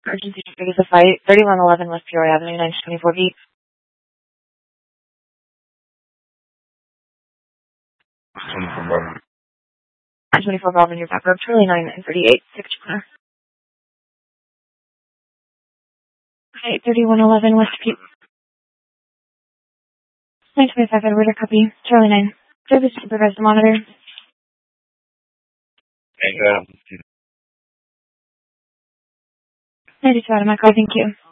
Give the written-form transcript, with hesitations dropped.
Emergency traffic is a fight. 3111 West Peoria Avenue, 924B. 924 Bravo, your back road, Charlie 9 and 38, 6 corner. Hi, 3111 West Peoria. 925 Edward, a copy. Charlie 9. Service supervise the monitor. Okay, go ahead. 92 out of my car, thank you.